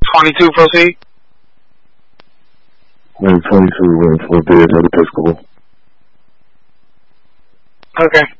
22, proceed. 22 went for Dead Episcopal. Okay.